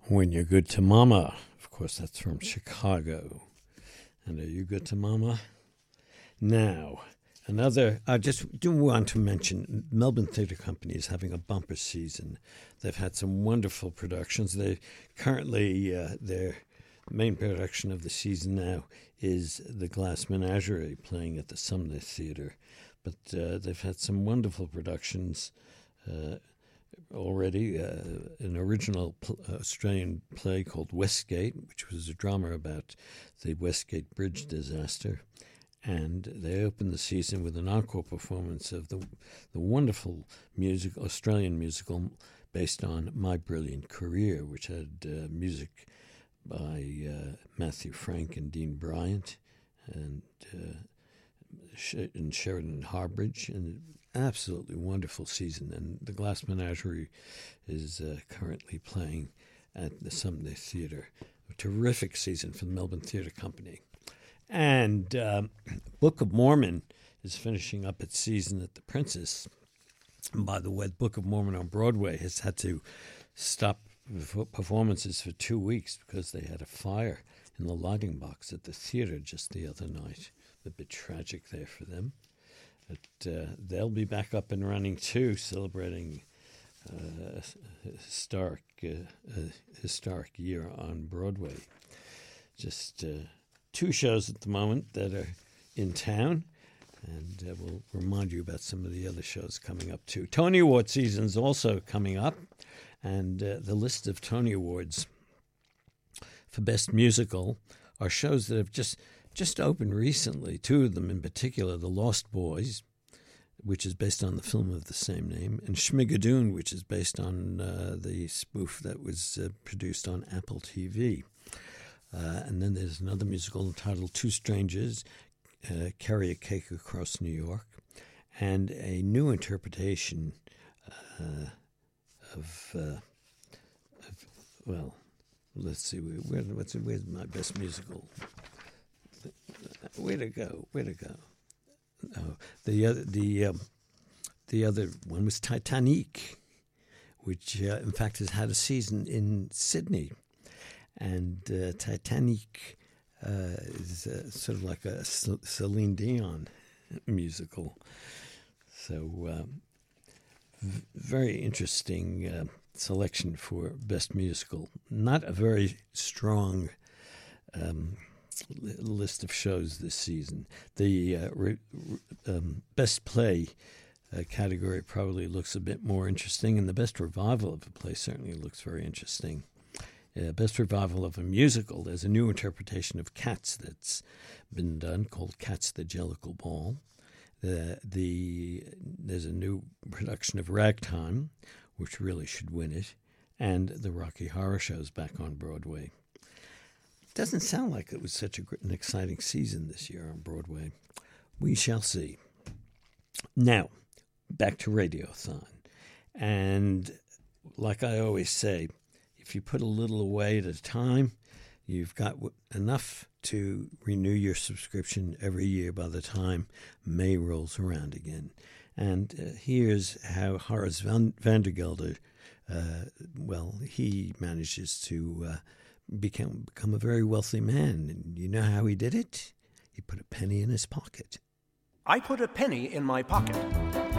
When You're Good to Mama. Of course, that's from Chicago. And are you good to Mama? Now, I just do want to mention Melbourne Theatre Company is having a bumper season. They've had some wonderful productions. They currently, their main production of the season now is The Glass Menagerie, playing at the Sumner Theatre. But they've had some wonderful productions already. An original Australian play called Westgate, which was a drama about the Westgate Bridge disaster. And they opened the season with an encore performance of the wonderful Australian musical based on My Brilliant Career, which had music by Matthew Frank and Dean Bryant and Sheridan Harbridge, and absolutely wonderful season. And The Glass Menagerie is currently playing at the Sumner Theatre. A terrific season for the Melbourne Theatre Company. And Book of Mormon is finishing up its season at the Princess. And by the way, Book of Mormon on Broadway has had to stop performances for 2 weeks because they had a fire in the lighting box at the theater just the other night. A bit tragic there for them. But they'll be back up and running too, celebrating a historic year on Broadway. Just 2 shows at the moment that are in town, and we'll remind you about some of the other shows coming up too. Tony Award season's also coming up, and the list of Tony Awards for Best Musical are shows that have just opened recently. 2 of them in particular, The Lost Boys, which is based on the film of the same name, and Schmigadoon, which is based on the spoof that was produced on Apple TV. And then there's another musical entitled Two Strangers, Carry a Cake Across New York, and a new interpretation well, let's see, where's my best musical? Way to go. Oh, the other one was Titanic, which in fact has had a season in Sydney. And Titanic is sort of like a Celine Dion musical. So very interesting selection for Best Musical. Not a very strong list of shows this season. The Best Play category probably looks a bit more interesting, and the Best Revival of a Play certainly looks very interesting. Best Revival of a Musical, there's a new interpretation of Cats that's been done called Cats the Jellicle Ball. There's a new production of Ragtime, which really should win it, and the Rocky Horror Show's back on Broadway. Doesn't sound like it was such an exciting season this year on Broadway. We shall see. Now, back to Radiothon. And like I always say, if you put a little away at a time, you've got enough to renew your subscription every year by the time May rolls around again. And here's how Horace Vandergelder, he manages to become a very wealthy man. And you know how he did it? He put a penny in his pocket. I put a penny in my pocket.